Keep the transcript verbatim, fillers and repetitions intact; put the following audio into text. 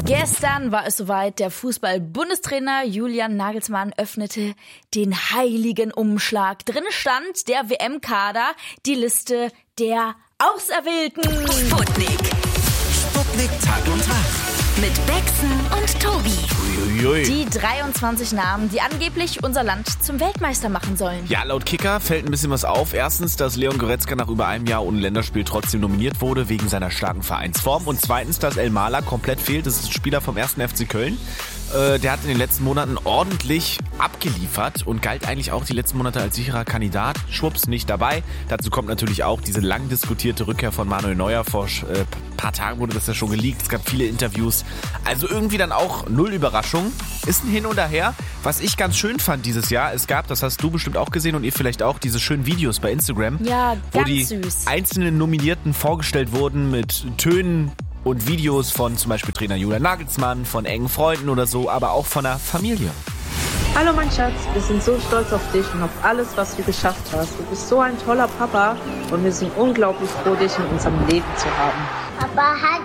Gestern war es soweit, der Fußball-Bundestrainer Julian Nagelsmann öffnete den heiligen Umschlag. Drin stand der W M-Kader, die Liste der Auserwählten. Sputnik. Sputnik Tag und Tag. Mit Bexen und Tobi. Uiuiui. Die dreiundzwanzig Namen, die angeblich unser Land zum Weltmeister machen sollen. Ja, laut Kicker fällt ein bisschen was auf. Erstens, dass Leon Goretzka nach über einem Jahr ohne Länderspiel trotzdem nominiert wurde, wegen seiner starken Vereinsform. Und zweitens, dass El Mala komplett fehlt. Das ist ein Spieler vom ersten F C Köln. Äh, der hat in den letzten Monaten ordentlich abgeliefert und galt eigentlich auch die letzten Monate als sicherer Kandidat. Schwupps, nicht dabei. Dazu kommt natürlich auch diese lang diskutierte Rückkehr von Manuel Neuer. Vor äh, paar Tagen wurde das ja schon geleakt. Es gab viele Interviews. Also irgendwie dann auch null Überraschung. Ist ein Hin und Her. Was ich ganz schön fand dieses Jahr, es gab, das hast du bestimmt auch gesehen und ihr vielleicht auch, diese schönen Videos bei Instagram. Ja, wo ganz die süß. einzelnen Nominierten vorgestellt wurden mit Tönen und Videos von zum Beispiel Trainer Julian Nagelsmann, von engen Freunden oder so, aber auch von der Familie. Hallo mein Schatz, wir sind so stolz auf dich und auf alles, was du geschafft hast. Du bist so ein toller Papa und wir sind unglaublich froh, dich in unserem Leben zu haben. Papa hat